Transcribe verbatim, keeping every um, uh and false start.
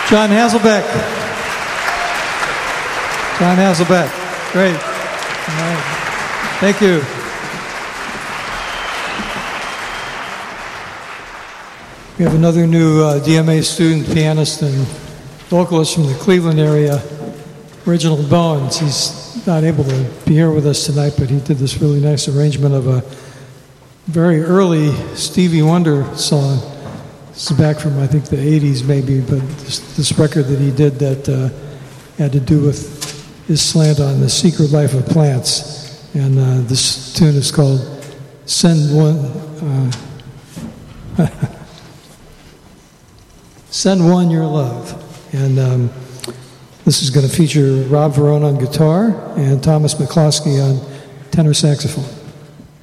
John Hasselbeck. John Hasselbeck. Great. All right. Thank you. We have another new uh, D M A student, pianist and vocalist from the Cleveland area, Reginald Bowens. He's not able to be here with us tonight, but he did this really nice arrangement of a very early Stevie Wonder song. This is back from, I think, the eighties maybe, but this, this record that he did that uh, had to do with his slant on the secret life of plants. And uh, this tune is called Send One... Uh, Send One Your Love. And um, this is going to feature Rob Verona on guitar and Thomas McCloskey on tenor saxophone.